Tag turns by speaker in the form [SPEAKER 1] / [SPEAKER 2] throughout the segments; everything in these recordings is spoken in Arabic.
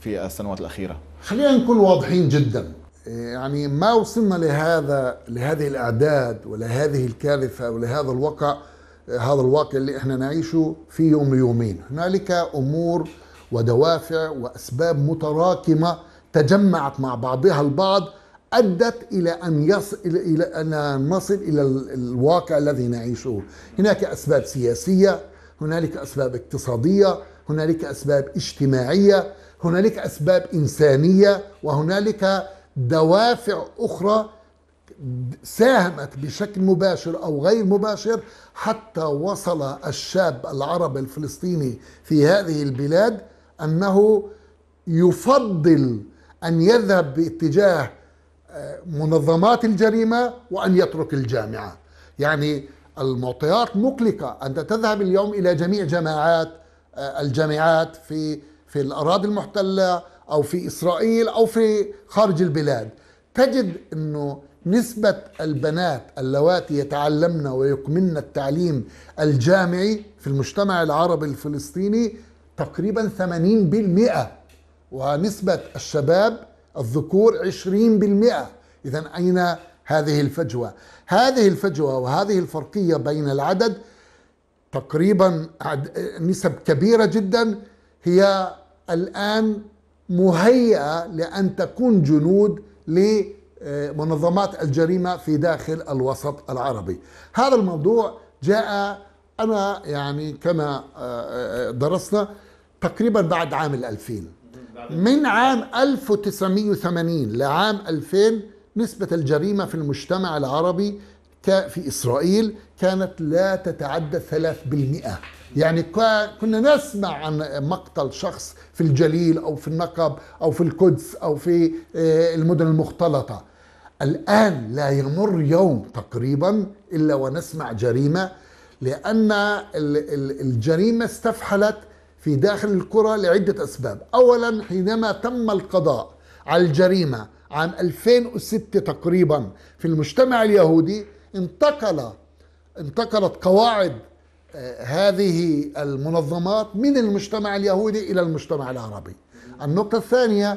[SPEAKER 1] في السنوات الأخيرة؟
[SPEAKER 2] خلينا نكون واضحين جدا، يعني ما وصلنا لهذه الأعداد ولهذه الكارثة ولهذا الواقع، هذا الواقع اللي احنا نعيشه في يوم ليومين. هنالك أمور ودوافع وأسباب متراكمة تجمعت مع بعضها البعض أدت إلى أن نصل إلى الواقع الذي نعيشه. هناك أسباب سياسية، هنالك أسباب اقتصادية، هنالك أسباب اجتماعية، هنالك أسباب إنسانية، وهنالك دوافع أخرى ساهمت بشكل مباشر أو غير مباشر حتى وصل الشاب العربي الفلسطيني في هذه البلاد أنه يفضل أن يذهب باتجاه منظمات الجريمة وأن يترك الجامعة. يعني المعطيات مقلقة، أنت تذهب اليوم إلى جميع الجامعات في الأراضي المحتلة أو في إسرائيل أو في خارج البلاد، تجد أنه نسبة البنات اللواتي يتعلمن ويكملن التعليم الجامعي في المجتمع العربي الفلسطيني تقريبا 80%، ونسبة الشباب الذكور 20%. إذن أين هذه الفجوة؟ هذه الفجوة وهذه الفرقية بين العدد تقريبا نسب كبيرة جدا هي الآن مهيئة لأن تكون جنود لمنظمات الجريمة في داخل الوسط العربي. هذا الموضوع جاء أنا يعني كما درسنا تقريبا بعد عام 2000. من عام 1980 لعام 2000 نسبة الجريمة في المجتمع العربي في إسرائيل كانت لا تتعدى 3%. يعني كنا نسمع عن مقتل شخص في الجليل أو في النقب أو في القدس أو في المدن المختلطة. الآن لا يمر يوم تقريبا إلا ونسمع جريمة، لأن الجريمة استفحلت في داخل القرى لعدة أسباب. أولا، حينما تم القضاء على الجريمة عام 2006 تقريبا في المجتمع اليهودي، انتقلت قواعد هذه المنظمات من المجتمع اليهودي إلى المجتمع العربي. النقطة الثانية،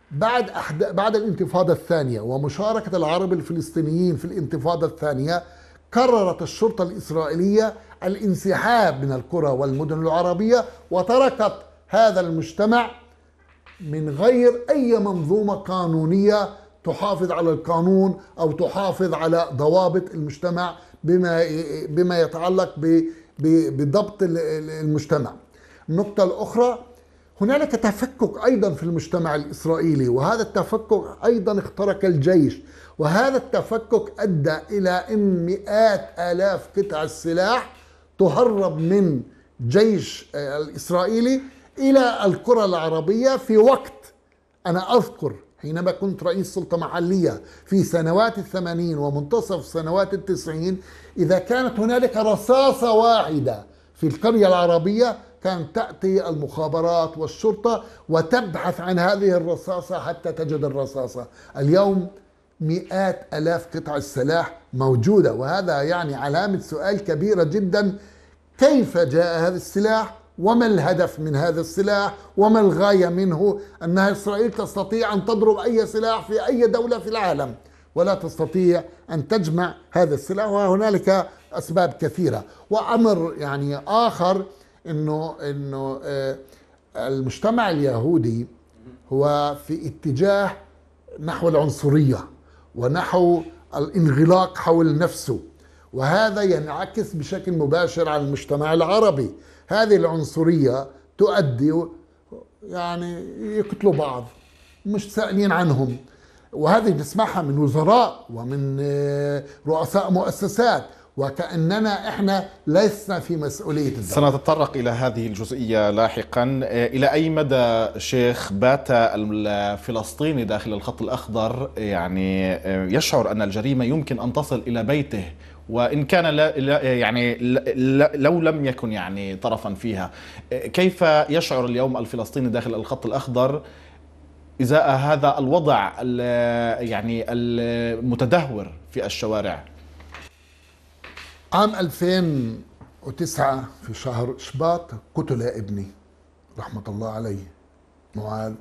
[SPEAKER 2] بعد الانتفاضة الثانية ومشاركة العرب الفلسطينيين في الانتفاضة الثانية، قررت الشرطة الإسرائيلية الانسحاب من القرى والمدن العربية وتركت هذا المجتمع من غير أي منظومة قانونية تحافظ على القانون أو تحافظ على ضوابط المجتمع بما يتعلق بضبط المجتمع. النقطة الأخرى، هنالك تفكك أيضا في المجتمع الإسرائيلي، وهذا التفكك أيضا اخترق الجيش، وهذا التفكك أدى إلى أن مئات آلاف قطع السلاح تهرب من جيش الإسرائيلي إلى القرى العربية. في وقت أنا أذكر حينما كنت رئيس سلطة محلية في سنوات 80 ومنتصف سنوات 90، إذا كانت هنالك رصاصة واحدة في القرية العربية كانت تأتي المخابرات والشرطة وتبحث عن هذه الرصاصة حتى تجد الرصاصة. اليوم مئات آلاف قطع السلاح موجودة، وهذا يعني علامة سؤال كبيرة جدا. كيف جاء هذا السلاح؟ وما الهدف من هذا السلاح؟ وما الغاية منه؟ أن إسرائيل تستطيع أن تضرب أي سلاح في أي دولة في العالم ولا تستطيع أن تجمع هذا السلاح، وهنالك أسباب كثيرة. وأمر يعني آخر، إنه المجتمع اليهودي هو في اتجاه نحو العنصرية ونحو الانغلاق حول نفسه، وهذا ينعكس بشكل مباشر على المجتمع العربي. هذه العنصرية تؤدي يعني يقتلوا بعض مش سائلين عنهم، وهذه نسمعها من وزراء ومن رؤساء مؤسسات، وكأننا احنا لسنا في مسؤولية الدولة.
[SPEAKER 1] سنتطرق إلى هذه الجزئية لاحقا. إلى أي مدى شيخ بات الفلسطيني داخل الخط الأخضر يعني يشعر أن الجريمة يمكن أن تصل إلى بيته، وإن كان لو لم يكن يعني طرفا فيها؟ كيف يشعر اليوم الفلسطيني داخل الخط الأخضر إزاء هذا الوضع يعني المتدهور في الشوارع؟
[SPEAKER 2] عام 2009 في شهر شباط قتل ابني رحمة الله عليه معاذ